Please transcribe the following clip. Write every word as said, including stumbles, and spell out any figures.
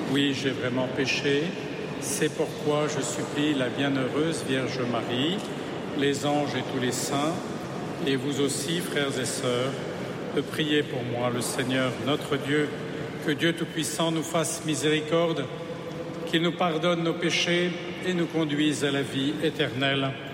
Oui, j'ai vraiment péché. C'est pourquoi je supplie la bienheureuse Vierge Marie, les anges et tous les saints, et vous aussi, frères et sœurs, de prier pour moi, le Seigneur, notre Dieu, que Dieu Tout-Puissant nous fasse miséricorde, qu'il nous pardonne nos péchés et nous conduise à la vie éternelle.